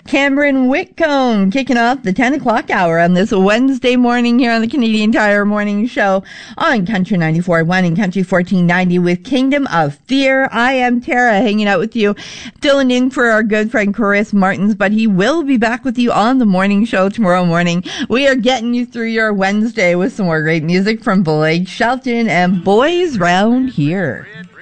Cameron Whitcomb kicking off the 10 o'clock hour on this Wednesday morning here on the Canadian Tire Morning Show on Country 94.1 and Country 1490 with Kingdom of Fear. I am Tara, hanging out with you, filling in for our good friend Chris Martins, but he will be back with you on the morning show tomorrow morning. We are getting you through your Wednesday with some more great music from Blake Shelton and Boys Round Here.